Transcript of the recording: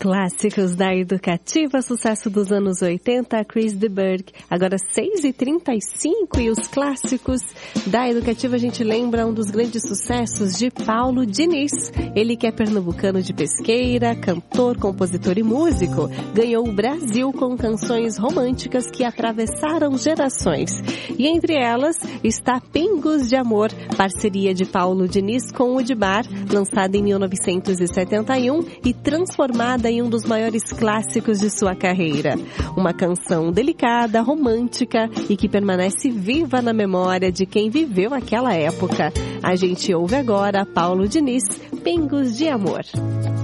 Clássicos da Educativa, sucesso dos anos 80, Chris de Burgh. Agora 6h35 e os clássicos da Educativa, a gente lembra um dos grandes sucessos de Paulo Diniz. Ele que é pernambucano de Pesqueira, cantor, compositor e músico, ganhou o Brasil com canções românticas que atravessaram gerações. E entre elas está Pingos de Amor, parceria de Paulo Diniz com o Udimar, lançada em 1971 e transformada em um dos maiores clássicos de sua carreira. Uma canção delicada, romântica e que permanece viva na memória de quem viveu aquela época. A gente ouve agora Paulo Diniz, Pingos de Amor.